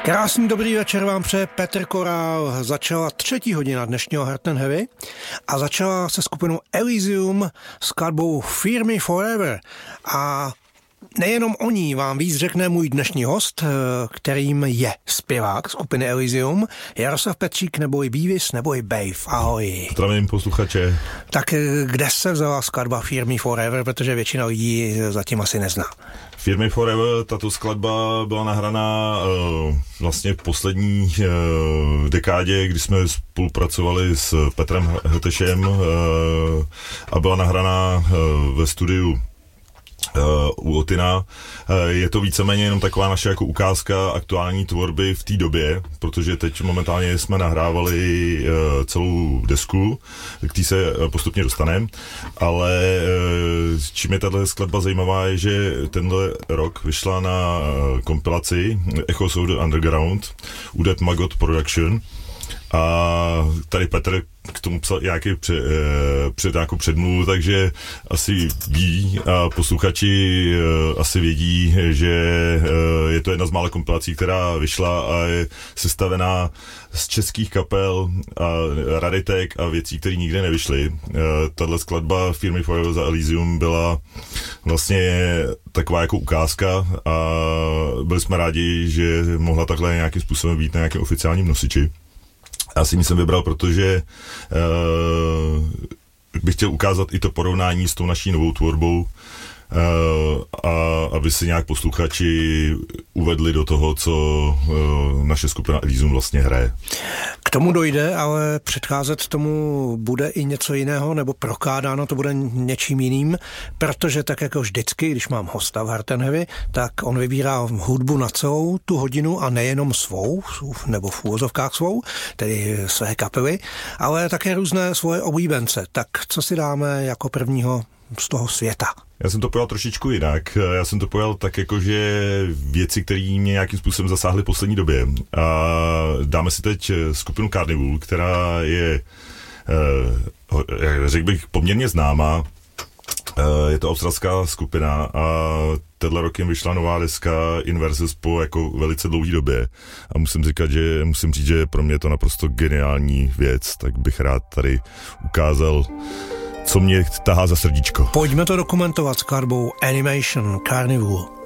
Krásný dobrý večer vám přeje Petr Korál. Začala 3. hodina dnešního Hard & Heavy a začala se skupinou Elysium s skladbou Fear Me Forever. A nejenom o ní vám víc řekne můj dnešní host, kterým je zpěvák skupiny Elysium, Jaroslav Petřík, neboli Beavis, neboli Bave. Ahoj. Zdravím posluchače. Tak kde se vzala skladba Fear Me Forever, protože většina lidí zatím asi nezná. Fear Me Forever, tato skladba byla nahraná vlastně v poslední dekádě, kdy jsme spolupracovali s Petrem Hetešem a byla nahraná ve studiu u Otina. Je to víceméně jenom taková naše jako ukázka aktuální tvorby v té době, protože teď momentálně jsme nahrávali celou desku, k té se postupně dostaneme, ale čím je tato skladba zajímavá je, že tenhle rok vyšla na kompilaci Echoes of the Underground u Dead Maggot Production. A tady Petr k tomu psal nějaký nějakou předmluvu, takže asi ví a posluchači asi vědí, že je to jedna z mála kompilací, která vyšla a je sestavená z českých kapel a raritek a věcí, které nikde nevyšly. Tato skladba Fear Me Forever za Elysium byla vlastně taková jako ukázka a byli jsme rádi, že mohla takhle nějakým způsobem být na nějakém oficiálním nosiči. Já si jsem vybral, protože bych chtěl ukázat i to porovnání s tou naší novou tvorbou a aby si nějak posluchači uvedli do toho, co naše skupina Elysium vlastně hraje. K tomu dojde, ale předcházet tomu bude i něco jiného, nebo prokládáno to bude něčím jiným, protože tak jako vždycky, když mám hosta v Hard & Heavy, tak on vybírá hudbu na celou tu hodinu a nejenom svou, nebo v úvozovkách svou, tedy své kapely, ale také různé svoje oblíbence. Tak co si dáme jako prvního z toho světa? Já jsem to pojal trošičku jinak. Já jsem to pojal tak jako, že věci, které mě nějakým způsobem zasáhly v poslední době. A dáme si teď skupinu Carnival, která je, řekl bych, poměrně známá. Je to australská skupina a tenhle rok jim vyšla nová deska Inverses po jako velice dlouhé době. A musím říct, že pro mě je to naprosto geniální věc, tak bych rád tady ukázal, co mě tahá za srdíčko. Pojďme to dokumentovat s skladbou Animation Carnival.